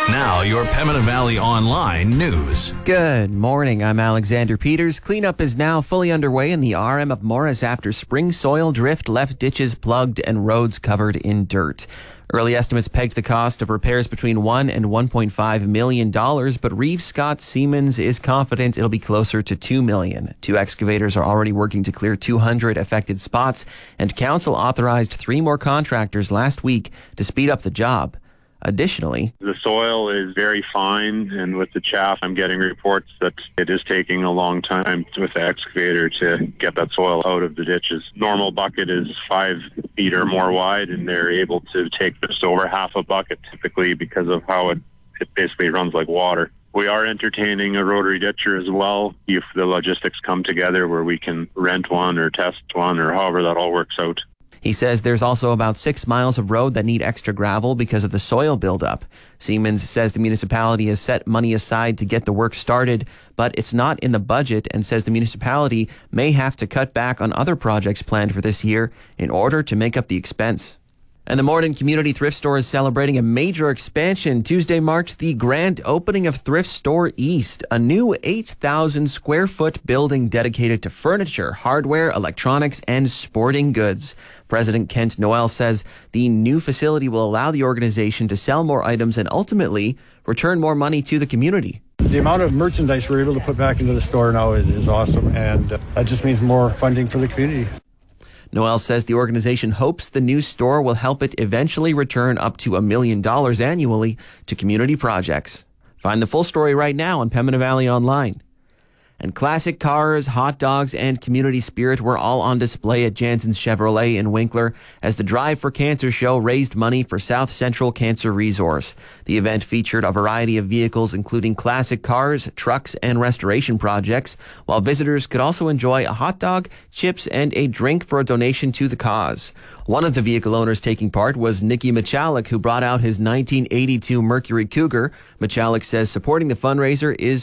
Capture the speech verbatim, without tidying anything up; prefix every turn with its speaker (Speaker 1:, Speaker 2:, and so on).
Speaker 1: Now, your Pembina Valley Online news.
Speaker 2: Good morning. I'm Alexander Peters. Cleanup is now fully underway in the R M of Morris after spring soil drift left ditches plugged and roads covered in dirt. Early estimates pegged the cost of repairs between one and one point five million dollars, but Reeve Scott Siemens is confident it'll be closer to two million dollars. Two excavators are already working to clear two hundred affected spots, and council authorized three more contractors last week to speed up the job. Additionally,
Speaker 3: the soil is very fine, and with the chaff, I'm getting reports that it is taking a long time with the excavator to get that soil out of the ditches. Normal bucket is five feet or more wide, and they're able to take just over half a bucket typically because of how it, it basically runs like water. We are entertaining a rotary ditcher as well if the logistics come together where we can rent one or test one or however that all works out.
Speaker 2: he says there's also about six miles of road that need extra gravel because of the soil buildup. Siemens says the municipality has set money aside to get the work started, but it's not in the budget, and says the municipality may have to cut back on other projects planned for this year in order to make up the expense. And the Morden Community Thrift Store is celebrating a major expansion. Tuesday marked the grand opening of Thrift Store East, a new eight thousand square foot building dedicated to furniture, hardware, electronics, and sporting goods. President Kent Noel says the new facility will allow the organization to sell more items and ultimately return more money to the community.
Speaker 4: The amount of merchandise we're able to put back into the store now is, is awesome, and uh, that just means more funding for the community.
Speaker 2: Noel says the organization hopes the new store will help it eventually return up to a million dollars annually to community projects. Find the full story right now on Pembina Valley Online. And classic cars, hot dogs, and community spirit were all on display at Jansen's Chevrolet in Winkler as the Drive for Cancer show raised money for South Central Cancer Resource. The event featured a variety of vehicles, including classic cars, trucks, and restoration projects, while visitors could also enjoy a hot dog, chips, and a drink for a donation to the cause. One of the vehicle owners taking part was Nikki Michalik, who brought out his nineteen eighty-two Mercury Cougar. Michalik says supporting the fundraiser is